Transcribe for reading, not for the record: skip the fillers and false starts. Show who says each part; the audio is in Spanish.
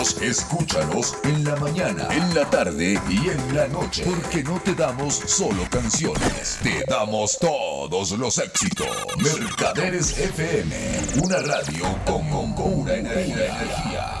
Speaker 1: Escúchanos en la mañana, en la tarde y en la noche. Porque no te damos solo canciones, te damos todos los éxitos. Mercaderes FM, una radio con una energía.